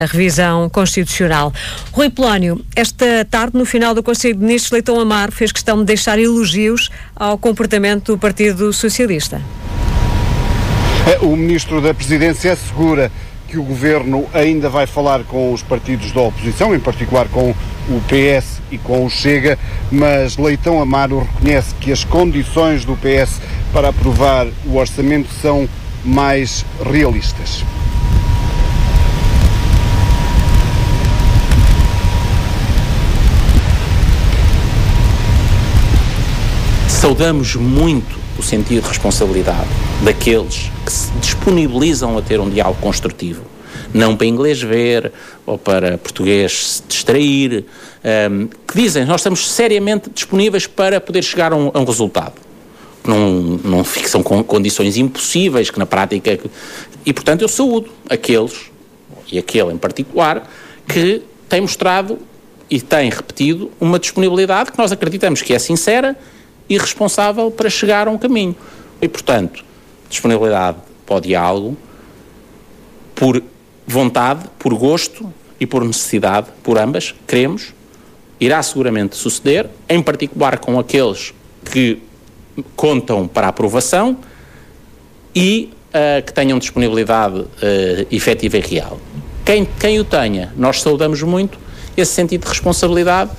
a revisão constitucional. Rui Polónio, esta tarde, no final do Conselho de Ministros, Leitão Amaro fez questão de deixar elogios ao comportamento do Partido Socialista. O Ministro da Presidência assegura que o Governo ainda vai falar com os partidos da oposição, em particular com o PS e com o Chega, mas Leitão Amaro reconhece que as condições do PS para aprovar o orçamento são mais realistas. Saudamos muito o sentido de responsabilidade daqueles que se disponibilizam a ter um diálogo construtivo, não para inglês ver ou para português se distrair, que dizem, nós estamos seriamente disponíveis para poder chegar a um resultado. Não fixam condições impossíveis que na prática... E, portanto, eu saúdo aqueles, e aquele em particular, que têm mostrado e têm repetido uma disponibilidade que nós acreditamos que é sincera e responsável para chegar a um caminho. E, portanto, disponibilidade para o diálogo, por vontade, por gosto e por necessidade, por ambas, queremos, irá seguramente suceder, em particular com aqueles que contam para a aprovação e que tenham disponibilidade efetiva e real. Quem o tenha, nós saudamos muito esse sentido de responsabilidade.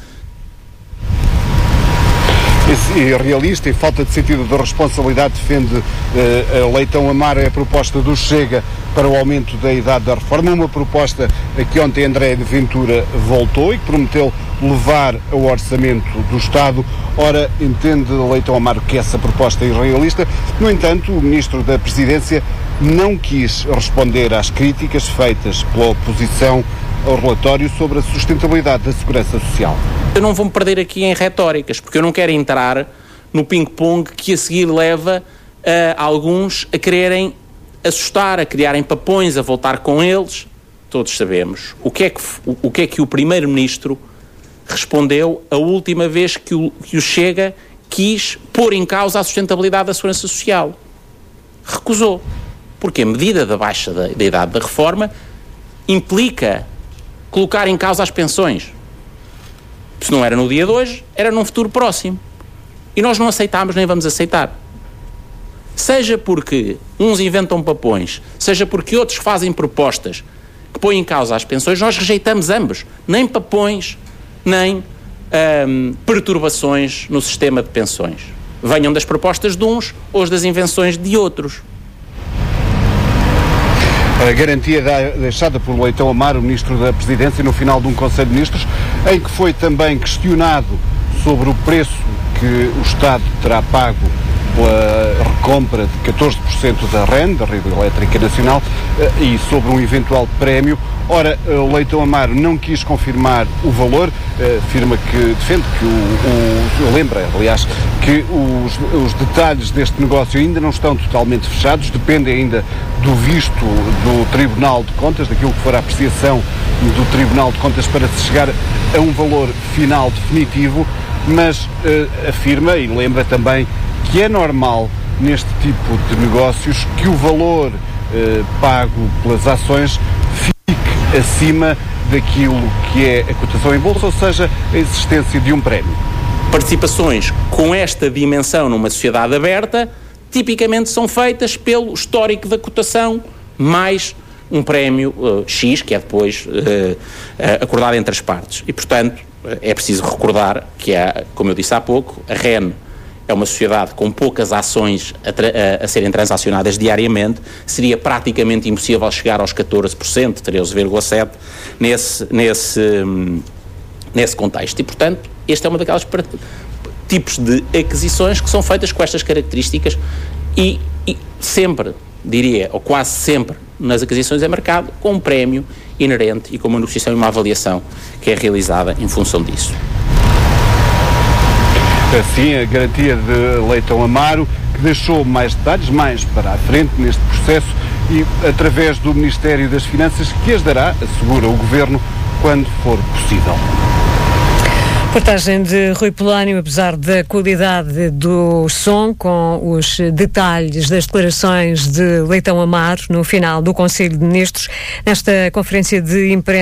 E realista e falta de sentido de responsabilidade defende Leitão Amaro a proposta do Chega para o aumento da idade da reforma, uma proposta a que ontem André de Ventura voltou e que prometeu levar ao orçamento do Estado. Ora, entende Leitão Amaro que essa proposta é irrealista. No entanto, o Ministro da Presidência não quis responder às críticas feitas pela oposição ao relatório sobre a sustentabilidade da segurança social. Eu não vou me perder aqui em retóricas, porque eu não quero entrar no ping-pong que a seguir leva alguns a quererem assustar, a criarem papões, a voltar com eles. Todos sabemos o que é que o Primeiro-Ministro respondeu a última vez que o Chega quis pôr em causa a sustentabilidade da segurança social. Recusou, porque a medida da baixa da idade da reforma implica colocar em causa as pensões. Se não era no dia de hoje, era num futuro próximo. E nós não aceitámos nem vamos aceitar. Seja porque uns inventam papões, seja porque outros fazem propostas que põem em causa as pensões, nós rejeitamos ambos. Nem papões, nem perturbações no sistema de pensões. Venham das propostas de uns ou das invenções de outros. A garantia deixada por Leitão Amaro, o Ministro da Presidência, no final de um Conselho de Ministros, em que foi também questionado sobre o preço que o Estado terá pago pela recompra de 14% da REN, da Rede Elétrica Nacional, e sobre um eventual prémio. Ora, Leitão Amaro não quis confirmar o valor, afirma que defende que lembra, aliás, que os detalhes deste negócio ainda não estão totalmente fechados, dependem ainda do visto do Tribunal de Contas, daquilo que for a apreciação do Tribunal de Contas para se chegar a um valor final definitivo, mas afirma e lembra também que é normal neste tipo de negócios que o valor pago pelas ações fique acima daquilo que é a cotação em bolsa, ou seja, a existência de um prémio. Participações com esta dimensão numa sociedade aberta tipicamente são feitas pelo histórico da cotação mais um prémio X, que é depois acordado entre as partes. E, portanto, é preciso recordar que, como eu disse há pouco, a REN é uma sociedade com poucas ações a serem transacionadas diariamente, seria praticamente impossível chegar aos 14%, 13,7% nesse contexto. E, portanto, este é uma daquelas tipos de aquisições que são feitas com estas características e sempre, diria, ou quase sempre, nas aquisições é marcado com um prémio inerente e com uma negociação e uma avaliação que é realizada em função disso. Assim, a garantia de Leitão Amaro, que deixou mais detalhes, mais para a frente neste processo e através do Ministério das Finanças, que as dará, assegura o Governo, quando for possível. Reportagem de Rui Polónio, apesar da qualidade do som, com os detalhes das declarações de Leitão Amaro no final do Conselho de Ministros, nesta conferência de imprensa.